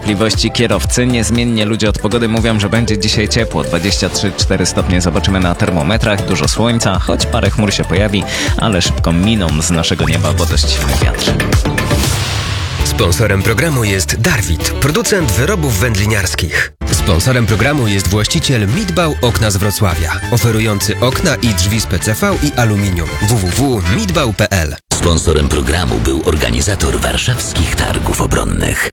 cierpliwości kierowcy. Niezmiennie ludzie od pogody mówią, że będzie dzisiaj ciepło. 23-4 stopnie zobaczymy na termometrach, dużo słońca, choć parę chmur się pojawi, ale szybko miną z naszego nieba, bo dość silny wiatr. Sponsorem programu jest Darwit, producent wyrobów wędliniarskich. Sponsorem programu jest właściciel Midbau Okna z Wrocławia, oferujący okna i drzwi z PCV i aluminium. www.midbau.pl. Sponsorem programu był organizator warszawskich targów obronnych.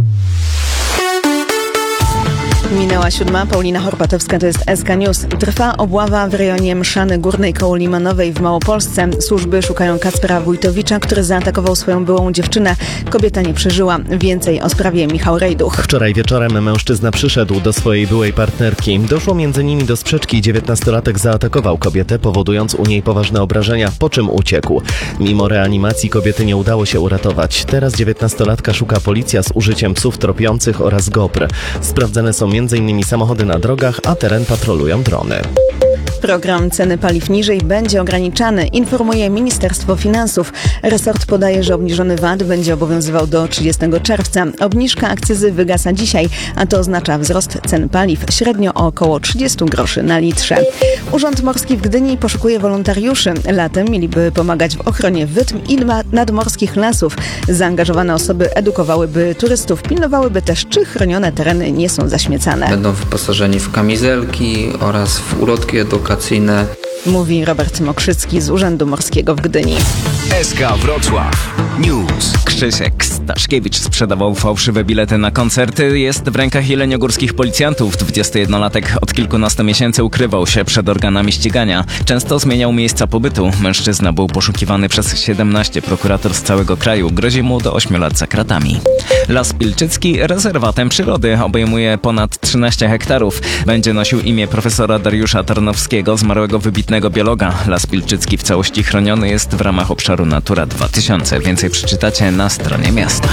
Minęła 7. Paulina Horpatowska, to jest SK News. Trwa obława w rejonie Mszany Górnej koło Limanowej w Małopolsce. Służby szukają Kacpra Wójtowicza, który zaatakował swoją byłą dziewczynę. Kobieta nie przeżyła. Więcej o sprawie Michał Rejduch. Wczoraj wieczorem mężczyzna przyszedł do swojej byłej partnerki. Doszło między nimi do sprzeczki. 19-latek zaatakował kobietę, powodując u niej poważne obrażenia, po czym uciekł. Mimo reanimacji kobiety nie udało się uratować. Teraz 19-latka szuka policja z użyciem psów tropiących oraz GoPr. Sprawdzane są m.in. samochody na drogach, a teren patrolują drony. Program ceny paliw niżej będzie ograniczany, informuje Ministerstwo Finansów. Resort podaje, że obniżony VAT będzie obowiązywał do 30 czerwca. Obniżka akcyzy wygasa dzisiaj, a to oznacza wzrost cen paliw średnio o około 30 groszy na litrze. Urząd Morski w Gdyni poszukuje wolontariuszy. Latem mieliby pomagać w ochronie wytm i nadmorskich lasów. Zaangażowane osoby edukowałyby turystów, pilnowałyby też, czy chronione tereny nie są zaśmiecane. Będą wyposażeni w kamizelki oraz w ulotki edukacyjne. Mówi Robert Mokrzycki z Urzędu Morskiego w Gdyni. SK Wrocław News. Krzysiek Staszkiewicz sprzedawał fałszywe bilety na koncerty. Jest w rękach jeleniogórskich policjantów. 21-latek od kilkunastu miesięcy ukrywał się przed organami ścigania. Często zmieniał miejsca pobytu. Mężczyzna był poszukiwany przez 17 prokuratur z całego kraju. Grozi mu do 8 lat za kratami. Las Pilczycki rezerwatem przyrody obejmuje ponad 13 hektarów. Będzie nosił imię profesora Dariusza Tarnowskiego, zmarłego wybitnego biologa. Las Pilczycki w całości chroniony jest w ramach obszaru Natura 2000. Więcej przeczytacie na stronie miasta.